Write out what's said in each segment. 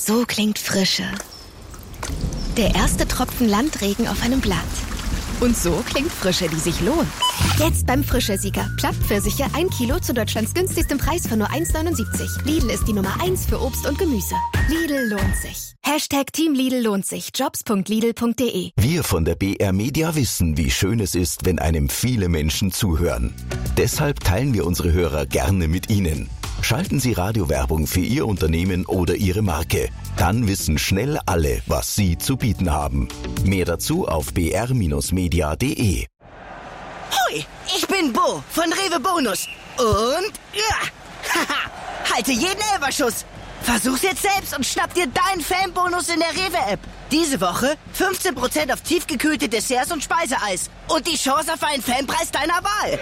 So klingt Frische. Der erste Tropfen Landregen auf einem Blatt. Und so klingt Frische, die sich lohnt. Jetzt beim Frische-Sieger. Plattpfirsiche 1 Kilo zu Deutschlands günstigstem Preis von nur 1,79. Lidl ist die Nummer 1 für Obst und Gemüse. Lidl lohnt sich. Team Lidl lohnt sich. Jobs.lidl.de. Wir von der BR Media wissen, wie schön es ist, wenn einem viele Menschen zuhören. Deshalb teilen wir unsere Hörer gerne mit Ihnen. Schalten Sie Radiowerbung für Ihr Unternehmen oder Ihre Marke. Dann wissen schnell alle, was Sie zu bieten haben. Mehr dazu auf br-media.de. Hoi, ich bin Bo von Rewe Bonus. Und ja, halte jeden Elferschuss. Versuch's jetzt selbst und schnapp dir deinen Fanbonus in der Rewe-App. Diese Woche 15% auf tiefgekühlte Desserts und Speiseeis. Und die Chance auf einen Fanpreis deiner Wahl.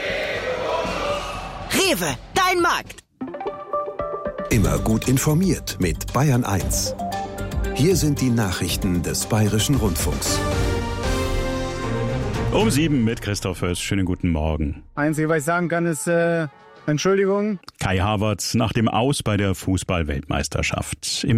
Rewe, dein Markt. Immer gut informiert mit Bayern 1. Hier sind die Nachrichten des Bayerischen Rundfunks. Um 7 mit Christoph Höß. Schönen guten Morgen. Einzige, was ich sagen kann, ist Entschuldigung. Kai Havertz nach dem Aus bei der Fußball-Weltmeisterschaft. Im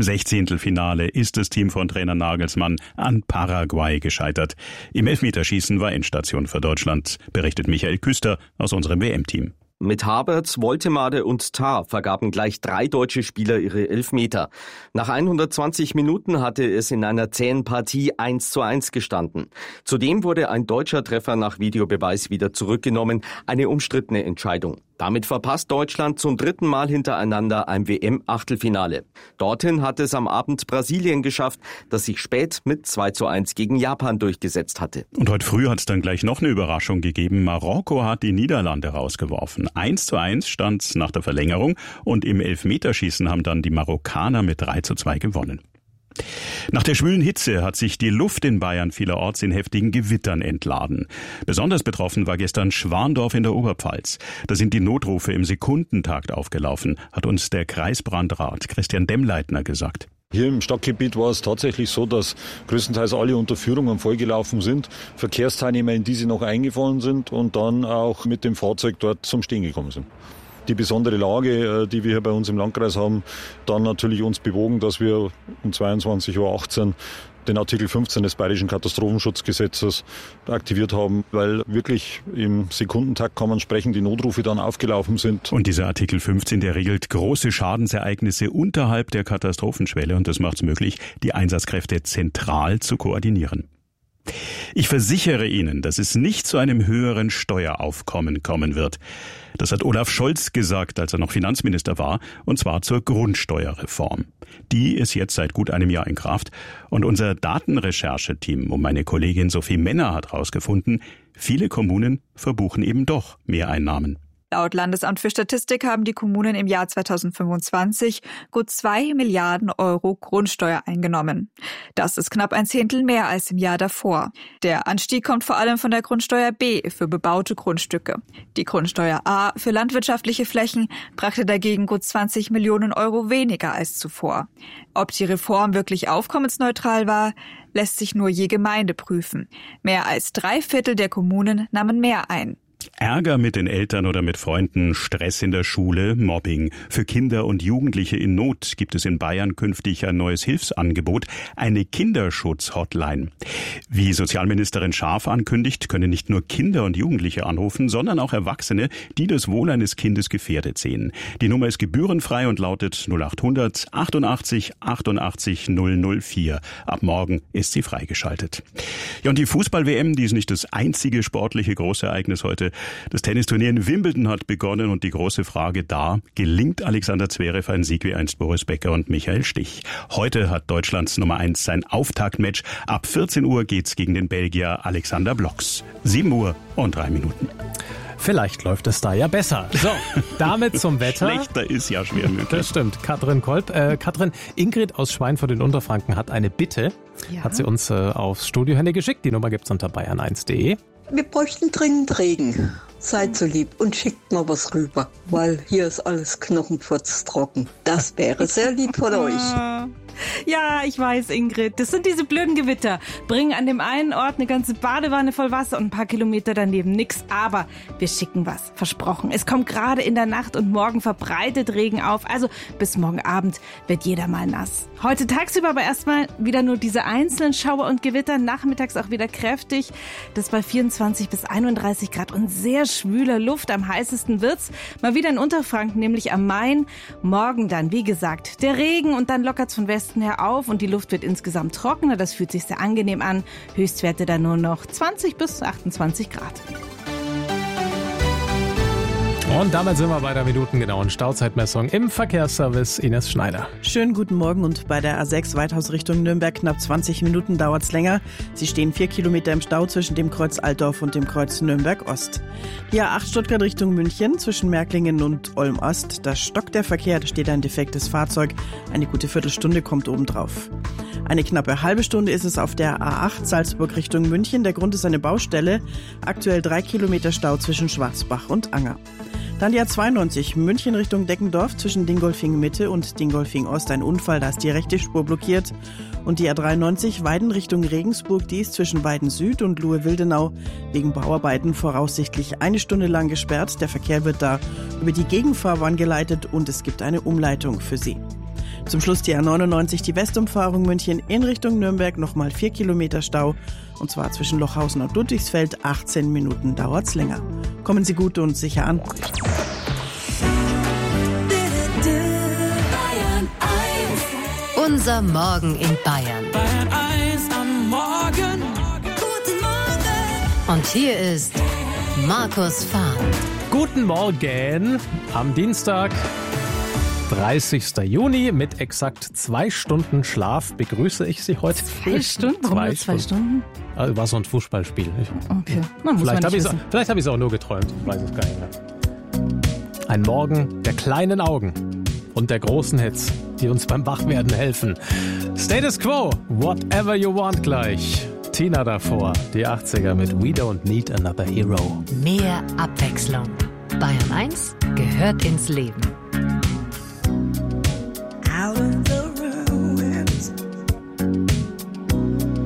16. ist das Team von Trainer Nagelsmann an Paraguay gescheitert. Im Elfmeterschießen war Endstation für Deutschland, berichtet Michael Küster aus unserem WM-Team. Mit Havertz, Woltemade und Tah vergaben gleich 3 deutsche Spieler ihre Elfmeter. Nach 120 Minuten hatte es in einer zähen Partie 1:1 gestanden. Zudem wurde ein deutscher Treffer nach Videobeweis wieder zurückgenommen, eine umstrittene Entscheidung. Damit verpasst Deutschland zum 3. Mal hintereinander ein WM-Achtelfinale. Dorthin hat es am Abend Brasilien geschafft, das sich spät mit 2:1 gegen Japan durchgesetzt hatte. Und heute früh hat es dann gleich noch eine Überraschung gegeben. Marokko hat die Niederlande rausgeworfen. 1:1 stand nach der Verlängerung und im Elfmeterschießen haben dann die Marokkaner mit 3:2 gewonnen. Nach der schwülen Hitze hat sich die Luft in Bayern vielerorts in heftigen Gewittern entladen. Besonders betroffen war gestern Schwandorf in der Oberpfalz. Da sind die Notrufe im Sekundentakt aufgelaufen, hat uns der Kreisbrandrat Christian Demmleitner gesagt. Hier im Stadtgebiet war es tatsächlich so, dass größtenteils alle Unterführungen vollgelaufen sind, Verkehrsteilnehmer, in die sie noch eingefallen sind und dann auch mit dem Fahrzeug dort zum Stehen gekommen sind. Die besondere Lage, die wir hier bei uns im Landkreis haben, dann natürlich uns bewogen, dass wir um 22:18 Uhr den Artikel 15 des Bayerischen Katastrophenschutzgesetzes aktiviert haben, weil wirklich im Sekundentakt kann man sprechen, die Notrufe dann aufgelaufen sind. Und dieser Artikel 15, der regelt große Schadensereignisse unterhalb der Katastrophenschwelle und das macht es möglich, die Einsatzkräfte zentral zu koordinieren. Ich versichere Ihnen, dass es nicht zu einem höheren Steueraufkommen kommen wird. Das hat Olaf Scholz gesagt, als er noch Finanzminister war, und zwar zur Grundsteuerreform. Die ist jetzt seit gut einem Jahr in Kraft und unser Datenrechercheteam um meine Kollegin Sophie Menner hat herausgefunden, viele Kommunen verbuchen eben doch Mehreinnahmen. Laut Landesamt für Statistik haben die Kommunen im Jahr 2025 gut 2 Milliarden Euro Grundsteuer eingenommen. Das ist knapp 1/10 mehr als im Jahr davor. Der Anstieg kommt vor allem von der Grundsteuer B für bebaute Grundstücke. Die Grundsteuer A für landwirtschaftliche Flächen brachte dagegen gut 20 Millionen Euro weniger als zuvor. Ob die Reform wirklich aufkommensneutral war, lässt sich nur je Gemeinde prüfen. Mehr als 3/4 der Kommunen nahmen mehr ein. Ärger mit den Eltern oder mit Freunden, Stress in der Schule, Mobbing. Für Kinder und Jugendliche in Not gibt es in Bayern künftig ein neues Hilfsangebot, eine Kinderschutz-Hotline. Wie Sozialministerin Scharf ankündigt, können nicht nur Kinder und Jugendliche anrufen, sondern auch Erwachsene, die das Wohl eines Kindes gefährdet sehen. Die Nummer ist gebührenfrei und lautet 0800 88 88 004. Ab morgen ist sie freigeschaltet. Ja, und die Fußball-WM, die ist nicht das einzige sportliche Großereignis heute. Das Tennisturnier in Wimbledon hat begonnen und die große Frage da, gelingt Alexander Zverev ein Sieg wie einst Boris Becker und Michael Stich? Heute hat Deutschlands Nummer 1 sein Auftaktmatch. Ab 14 Uhr geht's gegen den Belgier Alexander Blocks. 7:03. Vielleicht läuft es da ja besser. So, damit zum Wetter. Schlechter ist ja schwer möglich. Das stimmt. Katrin Kolb. Katrin, Ingrid aus Schweinfurt in Unterfranken hat eine Bitte. Ja. Hat sie uns aufs Studiohandy geschickt. Die Nummer gibt's unter bayern1.de. Wir bräuchten dringend Regen. Seid so lieb und schickt mal was rüber, weil hier ist alles knochenfurztrocken. Das wäre sehr lieb von euch. Ja, ich weiß, Ingrid. Das sind diese blöden Gewitter. Bringen an dem einen Ort eine ganze Badewanne voll Wasser und ein paar Kilometer daneben nix. Aber wir schicken was. Versprochen. Es kommt gerade in der Nacht und morgen verbreitet Regen auf. Also bis morgen Abend wird jeder mal nass. Heute tagsüber aber erstmal wieder nur diese einzelnen Schauer und Gewitter. Nachmittags auch wieder kräftig. Das bei 24 bis 31 Grad und sehr schwüler Luft. Am heißesten wird's mal wieder in Unterfranken, nämlich am Main. Morgen dann, wie gesagt, der Regen und dann lockert's von Westen her auf und die Luft wird insgesamt trockener. Das fühlt sich sehr angenehm an. Höchstwerte dann nur noch 20 bis 28 Grad. Und damit sind wir bei der minutengenauen Stauzeitmessung im Verkehrsservice. Ines Schneider. Schönen guten Morgen und bei der A6 Weithaus Richtung Nürnberg knapp 20 Minuten dauert's länger. Sie stehen 4 Kilometer im Stau zwischen dem Kreuz Altdorf und dem Kreuz Nürnberg Ost. Die A8 Stuttgart Richtung München zwischen Märklingen und Olm Ost. Da stockt der Verkehr, da steht ein defektes Fahrzeug. Eine gute Viertelstunde kommt obendrauf. Eine knappe halbe Stunde ist es auf der A8 Salzburg Richtung München. Der Grund ist eine Baustelle. Aktuell 3 Kilometer Stau zwischen Schwarzbach und Anger. Dann die A92 München Richtung Deckendorf zwischen Dingolfing Mitte und Dingolfing Ost. Ein Unfall, da ist die rechte Spur blockiert. Und die A93 Weiden Richtung Regensburg, die ist zwischen Weiden Süd und Luhe-Wildenau wegen Bauarbeiten voraussichtlich 1 Stunde lang gesperrt. Der Verkehr wird da über die Gegenfahrbahn geleitet und es gibt eine Umleitung für Sie. Zum Schluss die A99, die Westumfahrung München in Richtung Nürnberg, nochmal 4 Kilometer Stau. Und zwar zwischen Lochhausen und Ludwigsfeld, 18 Minuten dauert's länger. Kommen Sie gut und sicher an. Unser Morgen in Bayern. Bayern 1 am Morgen. Guten Morgen. Und hier ist Markus Fahn. Guten Morgen am Dienstag. 30. Juni mit exakt 2 Stunden Schlaf begrüße ich Sie heute. 2 Stunden? Warum nur 2 Stunden? War so ein Fußballspiel. Okay, na, muss vielleicht man nicht habe ich es auch nur geträumt. Ich weiß es gar nicht mehr. Ein Morgen der kleinen Augen und der großen Hits, die uns beim Wachwerden helfen. Status Quo, Whatever You Want gleich. Tina davor, die 80er mit We Don't Need Another Hero. Mehr Abwechslung. Bayern 1 gehört ins Leben.